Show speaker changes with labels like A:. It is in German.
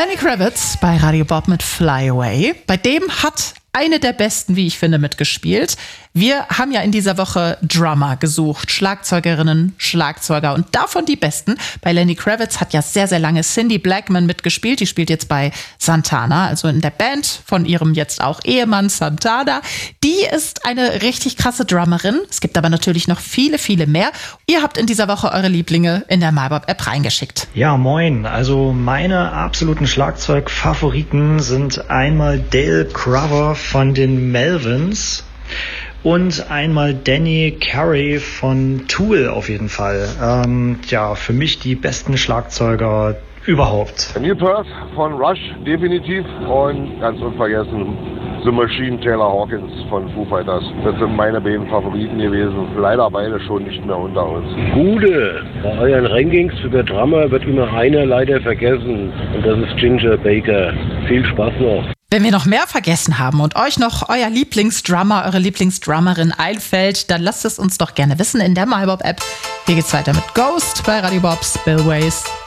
A: Lenny Kravitz bei Radio Bob mit Fly Away. Bei dem hat eine der Besten, wie ich finde, mitgespielt. Wir haben ja in dieser Woche Drummer gesucht, Schlagzeugerinnen, Schlagzeuger und davon die Besten. Bei Lenny Kravitz hat ja sehr, sehr lange Cindy Blackman mitgespielt. Die spielt jetzt bei Santana, also in der Band von ihrem jetzt auch Ehemann Santana. Die ist eine richtig krasse Drummerin. Es gibt aber natürlich noch viele, viele mehr. Ihr habt in dieser Woche eure Lieblinge in der MyBob-App reingeschickt.
B: Ja, moin. Also meine absoluten Schlagzeugfavoriten sind einmal Dale Crover von den Melvins und einmal Danny Carey von Tool auf jeden Fall. Für mich die besten Schlagzeuger überhaupt.
C: Neil Peart von Rush, definitiv. Und ganz unvergessen The Machine, Taylor Hawkins von Foo Fighters. Das sind meine beiden Favoriten gewesen. Leider beide schon nicht mehr unter uns.
D: Gute. Bei euren Rankings für den Drummer wird immer einer leider vergessen. Und das ist Ginger Baker. Viel Spaß noch.
A: Wenn wir noch mehr vergessen haben und euch noch euer Lieblingsdrummer, eure Lieblingsdrummerin einfällt, dann lasst es uns doch gerne wissen in der MyBob-App. Hier geht's weiter mit Ghost bei Radio Bob Spillways.